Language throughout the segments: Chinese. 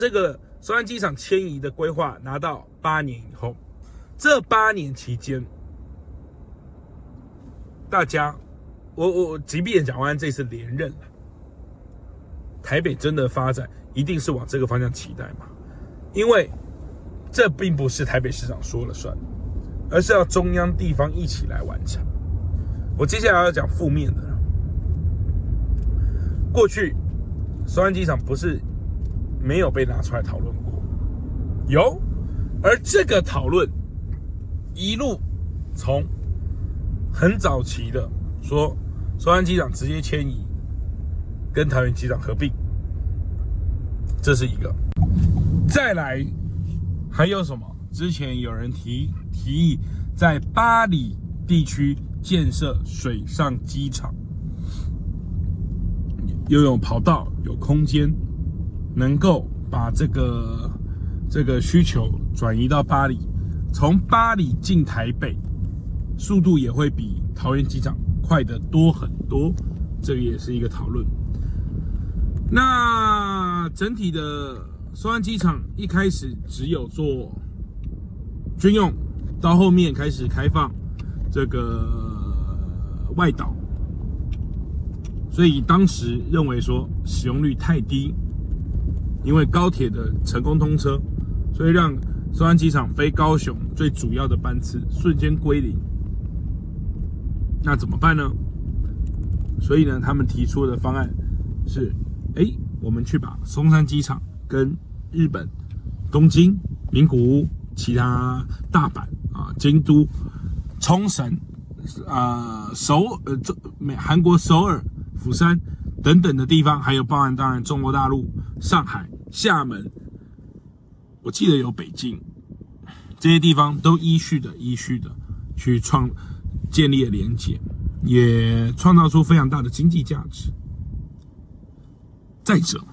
这个松山机场迁移的规划拿到8年以后，这8年期间，大家，我即便蒋万安这次连任了，台北真的发展一定是往这个方向期待嘛？因为这并不是台北市长说了算，而是要中央地方一起来完成。我接下来要讲负面的了。过去松山机场不是没有被拿出来讨论过，有，而这个讨论一路从很早期的说松山机场直接迁移跟桃园机场合并，这是一个。再来还有什么？之前有人提议在八里地区建设水上机场，又有跑道有空间，能够把这个需求转移到八里，从八里进台北，速度也会比桃园机场快得多很多，这个也是一个讨论。那整体的松山机场一开始只有做军用，到后面开始开放这个外岛，所以当时认为说使用率太低，因为高铁的成功通车，所以让松山机场飞高雄最主要的班次瞬间归零。那怎么办呢？所以呢，他们提出的方案是，我们去把松山机场跟日本东京、名古屋、其他大阪京都、冲绳、韩国首尔、釜山等等的地方，还有包含当然中国大陆、上海、厦门，我记得有北京，这些地方都依序的去建立了连结，也创造出非常大的经济价值。再者，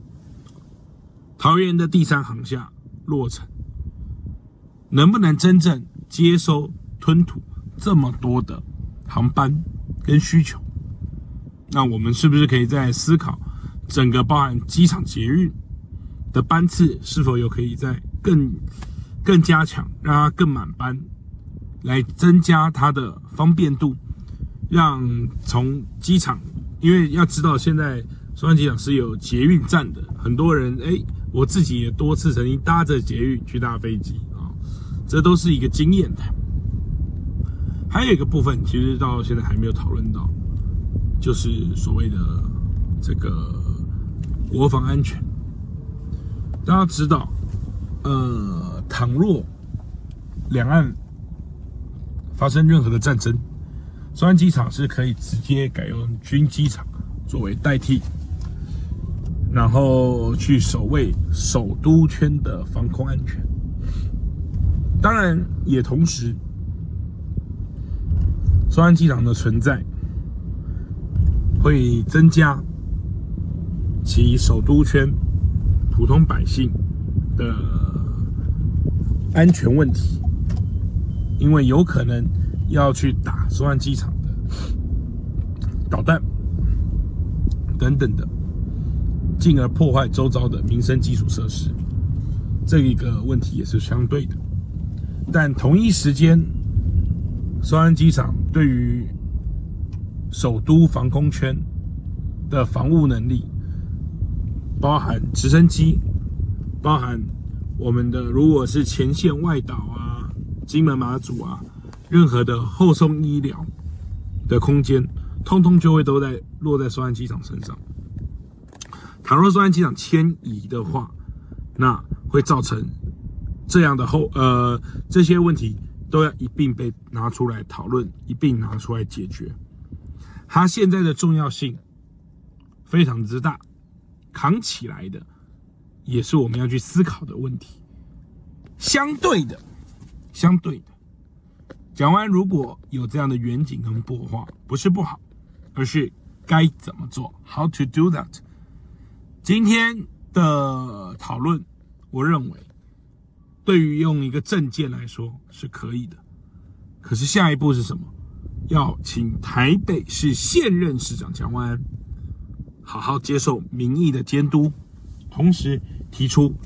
桃园的第3航厦落成，能不能真正接收吞吐这么多的航班跟需求？那我们是不是可以再思考整个包含机场捷运的班次是否有可以再更加强，让它更满班，来增加它的方便度，让从机场，因为要知道现在松山机场是有捷运站的，很多人我自己也多次曾经搭着捷运去搭飞机这都是一个经验的。还有一个部分其实到现在还没有讨论到，就是所谓的这个国防安全。大家知道倘若两岸发生任何的战争，松山机场是可以直接改用军机场作为代替，然后去守卫首都圈的防空安全。当然也同时，松山机场的存在会增加其首都圈普通百姓的安全问题，因为有可能要去打松山机场的导弹等等的，进而破坏周遭的民生基础设施，这一个问题也是相对的。但同一时间，松山机场对于首都防空圈的防务能力，包含直升机，包含我们的如果是前线外岛金门马祖任何的后送医疗的空间，通通就会都落在松山机场身上。倘若松山机场迁移的话，那会造成这样的这些问题都要一并被拿出来讨论，一并拿出来解决。它现在的重要性非常之大，扛起来的也是我们要去思考的问题。相对的，蒋万安如果有这样的远景跟擘画，不是不好，而是该怎么做 ，How to do that。今天的讨论，我认为对于用一个政见来说是可以的，可是下一步是什么？要请台北市现任市长蒋万安好好接受民意的监督，同时提出